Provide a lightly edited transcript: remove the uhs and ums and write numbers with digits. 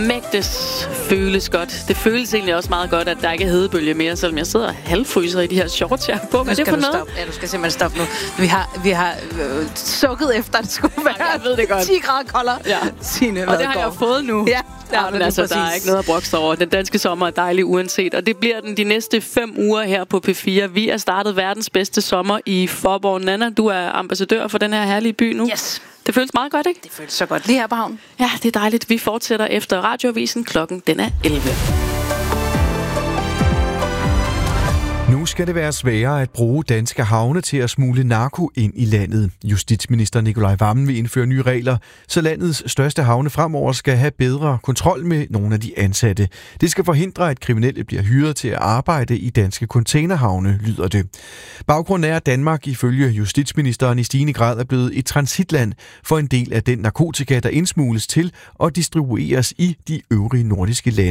Mægtes føles godt. Det føles egentlig også meget godt, at der ikke er hedebølge mere, selvom jeg sidder halvfryser i de her shorts, jeg har på. Hvad er det for noget? Ja, du skal simpelthen stoppe nu. Vi har sukket efter, at det skulle være jeg ved det godt. 10 grader koldere. Ja. Signe, og det har jeg fået nu. Ja, men altså, der er ikke noget at brokse over. Den danske sommer er dejlig uanset, og det bliver den de næste 5 uger her på P4. Vi er startet verdens bedste sommer i Faaborg. Nana, du er ambassadør for den her herlige by nu. Yes. Det føles meget godt, ikke? Det føles så godt lige her på havnen. Ja, det er dejligt. Vi fortsætter efter radioavisen. Klokken den er 11. Nu skal det være sværere at bruge danske havne til at smugle narko ind i landet. Justitsminister Nicolai Wammen vil indføre nye regler, så landets største havne fremover skal have bedre kontrol med nogle af de ansatte. Det skal forhindre, at kriminelle bliver hyret til at arbejde i danske containerhavne, lyder det. Baggrunden er, at Danmark ifølge justitsministeren i stigende grad er blevet et transitland for en del af den narkotika, der indsmugles til og distribueres i de øvrige nordiske lande.